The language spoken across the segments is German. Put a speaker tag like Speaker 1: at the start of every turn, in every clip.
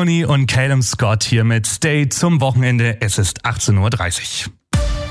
Speaker 1: Leonie und Calum Scott hier mit Stay zum Wochenende. Es ist 18.30 Uhr.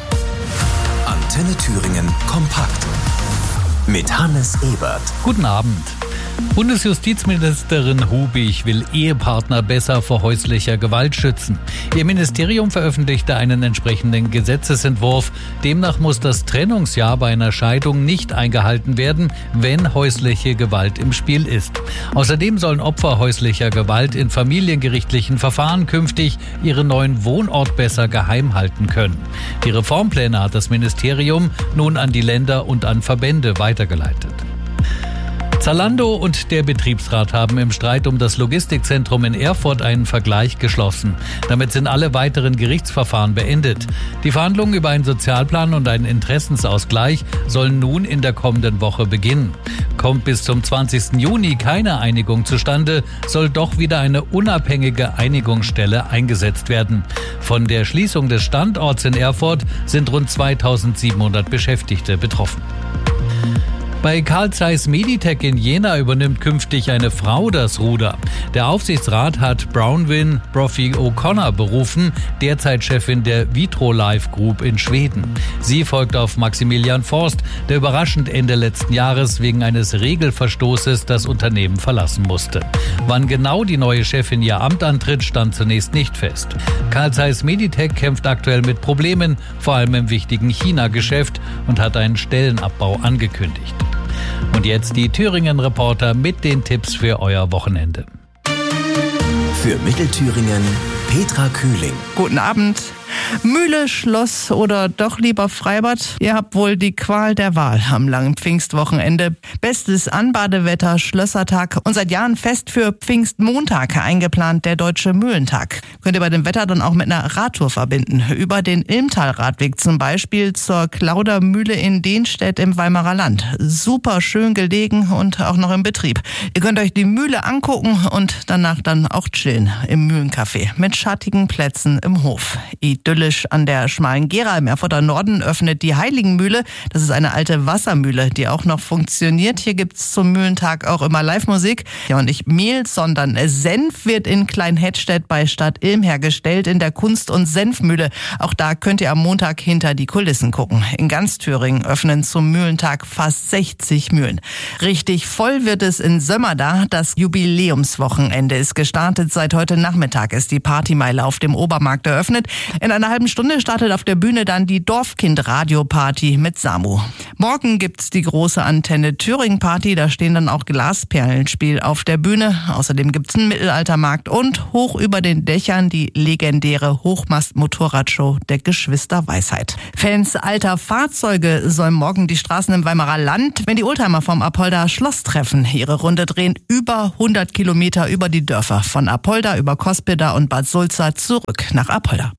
Speaker 2: Antenne Thüringen kompakt mit Hannes Ebert.
Speaker 3: Guten Abend. Bundesjustizministerin Hubig will Ehepartner besser vor häuslicher Gewalt schützen. Ihr Ministerium veröffentlichte einen entsprechenden Gesetzesentwurf. Demnach muss das Trennungsjahr bei einer Scheidung nicht eingehalten werden, wenn häusliche Gewalt im Spiel ist. Außerdem sollen Opfer häuslicher Gewalt in familiengerichtlichen Verfahren künftig ihren neuen Wohnort besser geheim halten können. Die Reformpläne hat das Ministerium nun an die Länder und an Verbände weitergeleitet. Zalando und der Betriebsrat haben im Streit um das Logistikzentrum in Erfurt einen Vergleich geschlossen. Damit sind alle weiteren Gerichtsverfahren beendet. Die Verhandlungen über einen Sozialplan und einen Interessensausgleich sollen nun in der kommenden Woche beginnen. Kommt bis zum 20. Juni keine Einigung zustande, soll doch wieder eine unabhängige Einigungsstelle eingesetzt werden. Von der Schließung des Standorts in Erfurt sind rund 2700 Beschäftigte betroffen. Bei Carl Zeiss Meditech in Jena übernimmt künftig eine Frau das Ruder. Der Aufsichtsrat hat Bronwyn Brophy O'Connor berufen, derzeit Chefin der Vitrolife Group in Schweden. Sie folgt auf Maximilian Forst, der überraschend Ende letzten Jahres wegen eines Regelverstoßes das Unternehmen verlassen musste. Wann genau die neue Chefin ihr Amt antritt, stand zunächst nicht fest. Carl Zeiss Meditech kämpft aktuell mit Problemen, vor allem im wichtigen China-Geschäft, und hat einen Stellenabbau angekündigt. Und jetzt die Thüringen-Reporter mit den Tipps für euer Wochenende.
Speaker 2: Für Mittelthüringen Petra Kühling.
Speaker 4: Guten Abend. Mühle, Schloss oder doch lieber Freibad? Ihr habt wohl die Qual der Wahl am langen Pfingstwochenende. Bestes Anbadewetter, Schlössertag und seit Jahren fest für Pfingstmontag eingeplant der Deutsche Mühlentag. Könnt ihr bei dem Wetter dann auch mit einer Radtour verbinden. Über den Ilmtal-Radweg zum Beispiel zur Klaudermühle in Denstedt im Weimarer Land. Super schön gelegen und auch noch im Betrieb. Ihr könnt euch die Mühle angucken und danach dann auch chillen im Mühlencafé mit schattigen Plätzen im Hof. Idyllisch an der schmalen Gera im Erfurter Norden öffnet die Heiligenmühle. Das ist eine alte Wassermühle, die auch noch funktioniert. Hier gibt's zum Mühlentag auch immer Live-Musik. Ja, und nicht Mehl, sondern Senf wird in Kleinhettstedt bei Stadt Ilm hergestellt in der Kunst- und Senfmühle. Auch da könnt ihr am Montag hinter die Kulissen gucken. In ganz Thüringen öffnen zum Mühlentag fast 60 Mühlen. Richtig voll wird es in Sömmerda. Das Jubiläumswochenende ist gestartet. Seit heute Nachmittag ist die Partymeile auf dem Obermarkt eröffnet. In einer halben Stunde startet auf der Bühne dann die Dorfkind-Radio-Party mit Samu. Morgen gibt's die große Antenne Thüringen-Party. Da stehen dann auch Glasperlenspiel auf der Bühne. Außerdem gibt's einen Mittelaltermarkt und hoch über den Dächern die legendäre Hochmast-Motorradshow der Geschwister Weisheit. Fans alter Fahrzeuge sollen morgen die Straßen im Weimarer Land, wenn die Oldtimer vom Apolda Schloss treffen, ihre Runde drehen, über 100 Kilometer über die Dörfer. Von Apolda über Cospeda und Bad Sulza zurück nach Apolda.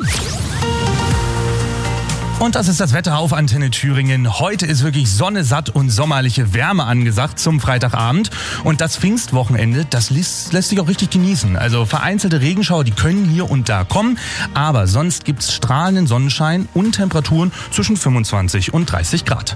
Speaker 1: Und das ist das Wetter auf Antenne Thüringen. Heute ist wirklich Sonne, satt und sommerliche Wärme angesagt zum Freitagabend. Und das Pfingstwochenende, das lässt sich auch richtig genießen. Also vereinzelte Regenschauer, die können hier und da kommen. Aber sonst gibt's strahlenden Sonnenschein und Temperaturen zwischen 25 und 30 Grad.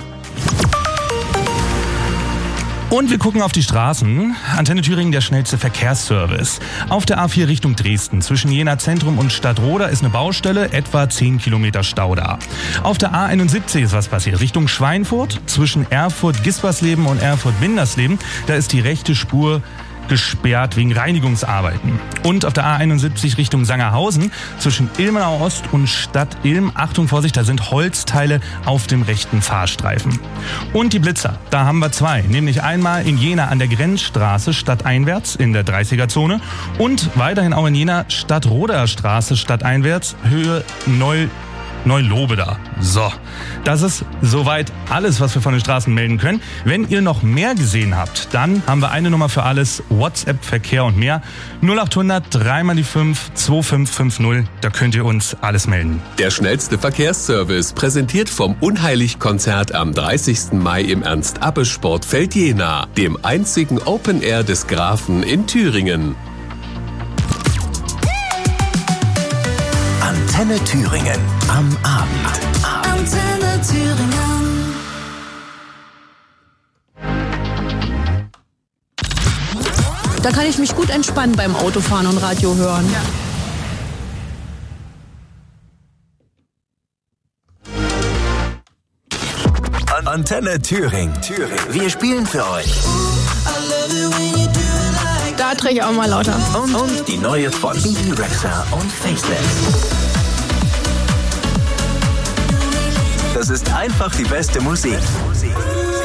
Speaker 1: Und wir gucken auf die Straßen. Antenne Thüringen, der schnellste Verkehrsservice. Auf der A4 Richtung Dresden, zwischen Jena Zentrum und Stadtroda ist eine Baustelle, etwa 10 Kilometer Stau da. Auf der A71 ist was passiert, Richtung Schweinfurt, zwischen Erfurt-Gispersleben und Erfurt-Windersleben. Da ist die rechte Spur gesperrt wegen Reinigungsarbeiten. Und auf der A71 Richtung Sangerhausen zwischen Ilmenau Ost und Stadt Ilm, Achtung, Vorsicht, da sind Holzteile auf dem rechten Fahrstreifen. Und die Blitzer, da haben wir zwei, nämlich einmal in Jena an der Grenzstraße stadteinwärts in der 30er-Zone und weiterhin auch in Jena Stadtroder Straße stadteinwärts, Höhe Neulobeda. So, das ist soweit alles, was wir von den Straßen melden können. Wenn ihr noch mehr gesehen habt, dann haben wir eine Nummer für alles, WhatsApp, Verkehr und mehr. 0800 3x5 2550, da könnt ihr uns alles melden.
Speaker 5: Der schnellste Verkehrsservice, präsentiert vom Unheilig-Konzert am 30. Mai im Ernst-Abbe-Sportfeld Jena, dem einzigen Open Air des Grafen in Thüringen.
Speaker 2: Antenne Thüringen am Abend.
Speaker 6: Antenne Thüringen.
Speaker 7: Da kann ich mich gut entspannen beim Autofahren und Radio hören. Ja.
Speaker 2: Antenne Thüringen. Wir spielen für euch.
Speaker 7: Da drehe ich auch mal lauter.
Speaker 2: Und die neue von Bibi Rexha und Faceless. Das ist einfach die beste Musik.